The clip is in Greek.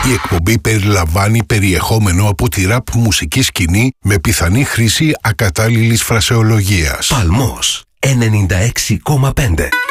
Η εκπομπή περιλαμβάνει περιεχόμενο από τη ραπ μουσική σκηνή με πιθανή χρήση ακατάλληλης φρασεολογίας. Παλμός 96,5.